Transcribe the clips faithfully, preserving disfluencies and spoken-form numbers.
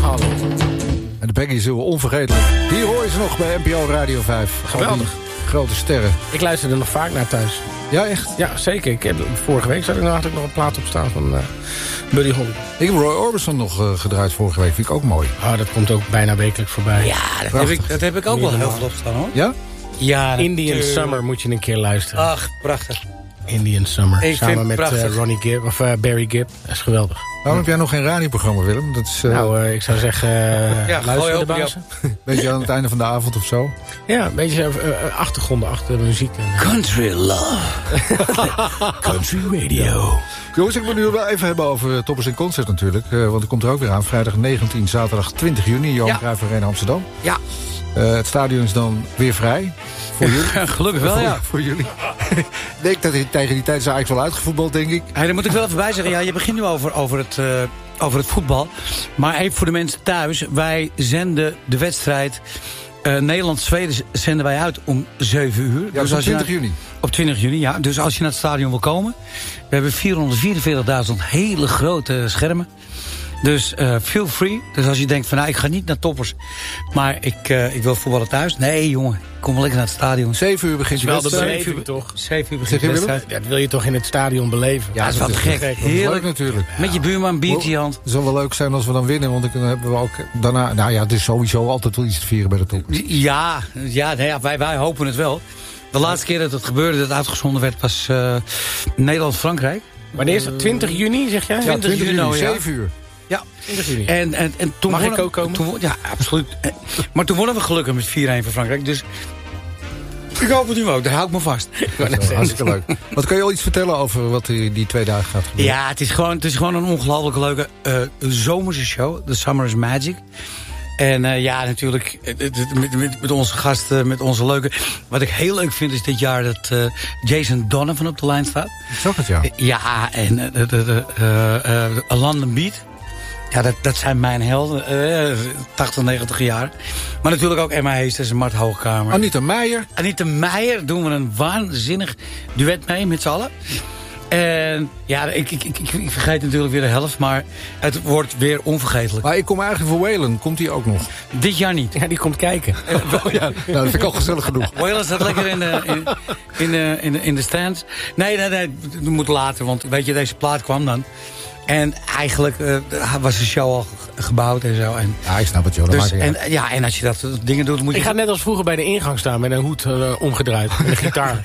Hollow. En de Peggy is heel onvergetelijk. Hier hoor je ze nog bij N P O Radio vijf. Geweldig. Grote sterren. Ik luister er nog vaak naar thuis. Ja, echt? Ja, zeker. Ik heb, vorige week zat ik nog, had ik nog een plaat op staan van uh, Buddy Holly. Ik heb Roy Orbison nog uh, gedraaid vorige week. Vind ik ook mooi. Oh, dat komt ook bijna wekelijks voorbij. Ja, dat heb, ik, dat heb ik ook wel heel veel op staan, hoor. Ja? Ja, Indian Summer moet je een keer luisteren. Ach, prachtig. Indian Summer. Ik Samen met uh, Ronnie Gibb, of uh, Barry Gibb. Dat is geweldig. Waarom heb jij nog geen radioprogramma, Willem? Dat is, uh, nou, uh, ik zou zeggen, uh, ja, luister de baas. Beetje aan het einde van de avond of zo? Ja, een beetje uh, achtergronden achter de muziek. En, uh. Country love. Country radio. Ja. Jongens, ik moet nu wel even hebben over Toppers in Concert natuurlijk. Uh, want het komt er ook weer aan. Vrijdag negentien, zaterdag twintig juni. Johan Ja. Cruijff Arena Amsterdam. Ja. Uh, het stadion is dan weer vrij. Voor jullie. Gelukkig wel, voor, ja. Voor jullie. Ik denk dat hij tegen die tijd is eigenlijk wel uitgevoetbald, denk ik. Hey, daar moet ik wel even bij zeggen. Ja, je begint nu over, over, het, uh, over het voetbal. Maar even voor de mensen thuis. Wij zenden de wedstrijd uh, Nederland-Zweden zenden wij uit om zeven uur. Ja, dus op als twintig je naar, juni. Op twintig juni, ja. Dus als je naar het stadion wil komen. We hebben vierhonderdvierenveertigduizend hele grote schermen. Dus uh, feel free. Dus als je denkt van nou, ik ga niet naar Toppers, maar ik, uh, ik wil voetballen thuis. Nee jongen, kom wel lekker naar het stadion. Zeven uur begint je wel de wedstrijd. beleving, toch? Zeven uur begint Zeg de je, wedstrijd. Ja, dat wil je toch in het stadion beleven? Ja, dat is wat gek. Dat is Heerlijk. leuk natuurlijk. Met je buurman, een biertje in je hand. Het zal wel leuk zijn als we dan winnen, want dan hebben we ook daarna... Nou ja, het is sowieso altijd wel iets te vieren bij de top. Ja, ja, nee, ja wij, wij hopen het wel. De laatste keer dat het gebeurde, dat het uitgezonden werd, was uh, Nederland-Frankrijk. Wanneer is het? twintig juni, zeg jij? Ja, twintig juni, juni, ja. zeven uur. Ja, twintig juni. En, en, en toen Mag wonnen, ik ook komen? Toen, ja, absoluut. Maar toen wonnen we gelukkig met vier-een van Frankrijk. Dus ik hoop het nu ook, daar hou ik me vast. Ja, hartstikke leuk. Wat kan je al iets vertellen over wat die, die twee dagen gaat gebeuren? Ja, het is gewoon, het is gewoon een ongelooflijk leuke uh, zomerse show. The Summer is Magic. En uh, ja, natuurlijk met, met, met onze gasten, met onze leuke... Wat ik heel leuk vind is dit jaar dat uh, Jason Donovan op de lijn staat. Ik zag het, ja. Ja, en uh, de, de, de, uh, uh, A London Beat. Ja, dat, dat zijn mijn helden. Uh, tachtig, negentig jaar. Maar natuurlijk ook Emma Heesters en Mart Hoogkamer. Anita Meijer. Anita Meijer doen we een waanzinnig duet mee met z'n allen. En ja, ik, ik, ik, ik vergeet natuurlijk weer de helft, maar het wordt weer onvergetelijk. Maar ik kom eigenlijk voor Waylon. Komt hij ook nog? Dit jaar niet. Ja, die komt kijken. Oh, ja. Nou, dat vind ik al gezellig genoeg. Waylon staat lekker in de, in, in, de, in, de, in de stands. Nee, nee, nee, dat moet later, want weet je, deze plaat kwam dan. En eigenlijk uh, was de show al gebouwd en zo. En ja, ik snap het, joh. dus, en, ja, en als je dat dingen doet, moet je... Ik ga net als vroeger bij de ingang staan met een hoed uh, omgedraaid. Met een gitaar.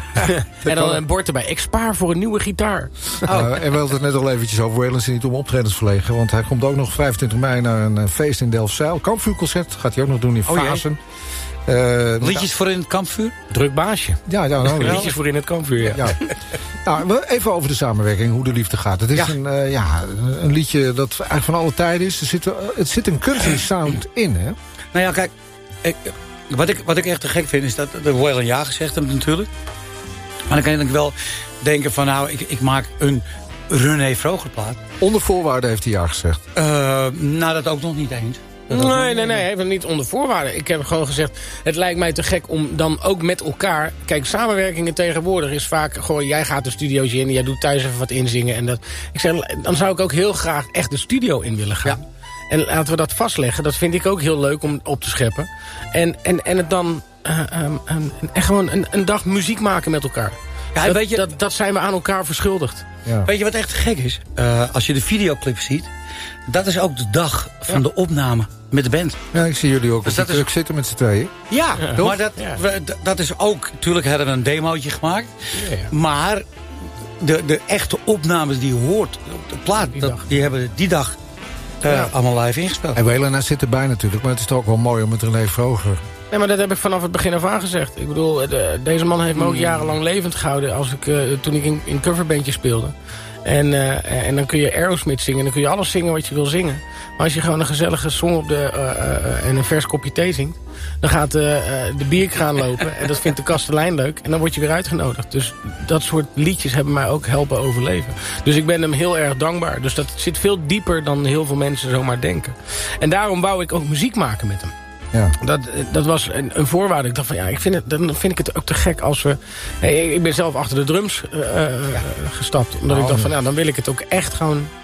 En dan een bord erbij. Ik spaar voor een nieuwe gitaar. Oh. Uh, en we hadden het net al eventjes over Waylon is niet om optredens verlegen. Want hij komt ook nog vijfentwintig mei naar een uh, feest in Delfzijl. Kampvuurconcert gaat hij ook nog doen in Vaassen. Oh, Uh, Liedjes voor in het kampvuur? Druk baasje. Ja, ja, nou, ja. Liedjes voor in het kampvuur, ja. ja. Nou, even over de samenwerking, hoe de liefde gaat. Het is ja. Een, uh, ja, een liedje dat eigenlijk van alle tijden is. Er zit, uh, het zit een country sound in, hè? Nou ja, kijk, ik, wat, ik, wat ik echt te gek vind is dat de Waylon ja gezegd heeft natuurlijk. Maar dan kan ik wel denken van nou, ik, ik maak een René Vroger plaat. Onder voorwaarden heeft hij ja gezegd. Uh, nou, dat ook nog niet eens. Nee, nee, nee, hij heeft het niet onder voorwaarden. Ik heb gewoon gezegd, het lijkt mij te gek om dan ook met elkaar... Kijk, samenwerkingen tegenwoordig is vaak gewoon... jij gaat de studio's in, jij doet thuis even wat inzingen. En dat, ik zeg, dan zou ik ook heel graag echt de studio in willen gaan. Ja. En laten we dat vastleggen. Dat vind ik ook heel leuk om op te scheppen. En, en, en het dan uh, um, um, en gewoon een, een dag muziek maken met elkaar. Ja, dat, weet je, dat, dat zijn we aan elkaar verschuldigd. Ja. Weet je wat echt gek is? Uh, als je de videoclip ziet... dat is ook de dag van ja. de opname met de band. Ja, ik zie jullie ook dus op de truck is... zitten met z'n tweeën. Ja, ja. maar dat, ja. we, dat is ook... Natuurlijk hadden we een demootje gemaakt. Ja, ja. Maar de, de echte opnames die je hoort op de plaat... Die, dat, die hebben die dag uh, ja. allemaal live ingespeeld. En Waylon zit erbij natuurlijk. Maar het is toch ook wel mooi om met René Vroger... Nee, maar dat heb ik vanaf het begin af aan gezegd. Ik bedoel, de, deze man heeft me ook jarenlang levend gehouden... Als ik, uh, toen ik in, in coverbandjes speelde. En, uh, en dan kun je Aerosmith zingen. Dan kun je alles zingen wat je wil zingen. Maar als je gewoon een gezellige song op de, uh, uh, en een vers kopje thee zingt... dan gaat uh, uh, de bierkraan lopen. En dat vindt de kastelein leuk. En dan word je weer uitgenodigd. Dus dat soort liedjes hebben mij ook helpen overleven. Dus ik ben hem heel erg dankbaar. Dus dat zit veel dieper dan heel veel mensen zomaar denken. En daarom wou ik ook muziek maken met hem. Ja. Dat, dat was een, een voorwaarde. Ik dacht van ja, ik vind het, dan vind ik het ook te gek als we... Hey, ik ben zelf achter de drums uh, ja. gestapt. Omdat oh, ik dacht van ja, dan wil ik het ook echt gewoon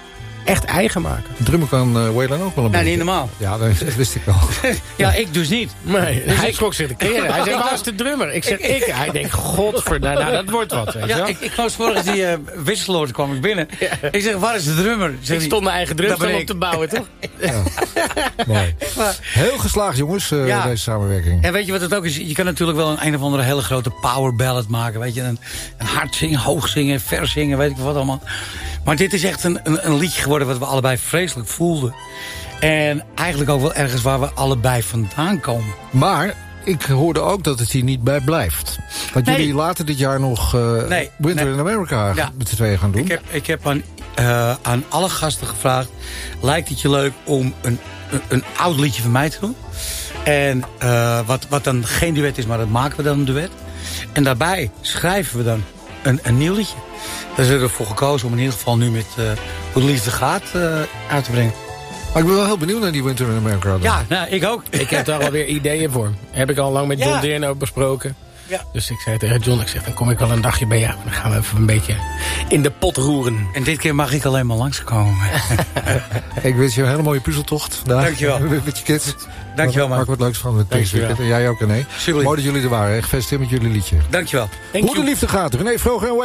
echt eigen maken. Drummen kan uh, Waylon ook wel een Nou, beetje. niet normaal. Ja, dat wist ik wel. Ja, ik dus niet. Nee, hij schrok zich de keren. Hij zei, waar is de drummer? Ik zeg, ik. Hij denkt, godverdomme, nou, dat wordt wat. Weet je Ja, wel? ik, ik was vorige die uh, wisseloord kwam ik binnen. Ja. Ik zeg, waar is de drummer? Zeg, Ik stond mijn eigen dat drumstel ben op ik. te bouwen, toch? Ja. Mooi. Heel geslaagd, jongens, uh, Ja. deze samenwerking. En weet je wat het ook is? Je kan natuurlijk wel een, een of andere hele grote power ballad maken. Weet je, een, een hard zingen, hoog zingen, vers zingen, weet ik wat allemaal. Maar dit is echt een, een, een liedje geworden wat we allebei vreselijk voelden. En eigenlijk ook wel ergens waar we allebei vandaan komen. Maar ik hoorde ook dat het hier niet bij blijft. Want Nee. jullie later dit jaar nog uh, Nee, Winter nee. in America Ja. met z'n tweeën gaan doen. Ik heb, ik heb aan, uh, aan alle gasten gevraagd, lijkt het je leuk om een, een, een oud liedje van mij te doen? En uh, wat, wat dan geen duet is, maar dat maken we dan een duet. En daarbij schrijven we dan een, een nieuw liedje. Daar zijn we ervoor gekozen om in ieder geval nu met uh, Hoe de Liefde Gaat uh, uit te brengen. Maar ik ben wel heel benieuwd naar die Winter in America. Dan. Ja, nou, ik ook. Ik heb daar alweer ideeën voor. Heb ik al lang met John Ja. Deere over besproken. Ja. Dus ik zei tegen John, ik zeg, dan kom ik wel een dagje bij jou. Dan gaan we even een beetje in de pot roeren. En dit keer mag ik alleen maar langskomen. Ik wens je een hele mooie puzzeltocht vandaag. Dankjewel. Met je kids. Dankjewel, Maak man. wat leuks van het Dankjewel. weekend. En jij ook, René. Alsjeblieft. Mooi dat jullie er waren. Gefeliciteerd met jullie liedje. Dankjewel. Thank Hoe de you. liefde gaat. René Vroger en